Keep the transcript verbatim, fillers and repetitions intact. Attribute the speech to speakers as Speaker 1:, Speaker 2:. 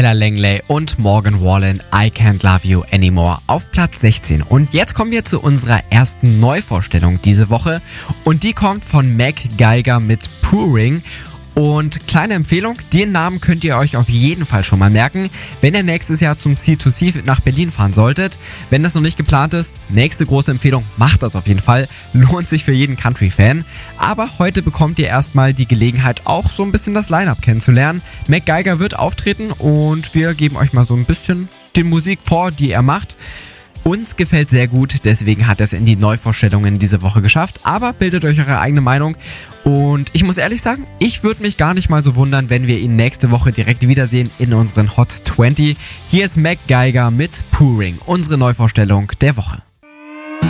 Speaker 1: Tyler Langley und Morgan Wallen, I Can't Love You Anymore auf Platz sechzehn. Und jetzt kommen wir zu unserer ersten Neuvorstellung diese Woche und die kommt von Mac Geiger mit Pouring. Und kleine Empfehlung, den Namen könnt ihr euch auf jeden Fall schon mal merken, wenn ihr nächstes Jahr zum C zwei C nach Berlin fahren solltet. Wenn das noch nicht geplant ist, nächste große Empfehlung, macht das auf jeden Fall. Lohnt sich für jeden Country-Fan. Aber heute bekommt ihr erstmal die Gelegenheit, auch so ein bisschen das Line-Up kennenzulernen. Mac Geiger wird auftreten und wir geben euch mal so ein bisschen die Musik vor, die er macht. Uns gefällt sehr gut, deswegen hat er es in die Neuvorstellungen diese Woche geschafft, aber bildet euch eure eigene Meinung und ich muss ehrlich sagen, ich würde mich gar nicht mal so wundern, wenn wir ihn nächste Woche direkt wiedersehen in unseren Hot zwanzig. Hier ist Mac Geiger mit Pouring, unsere Neuvorstellung der Woche.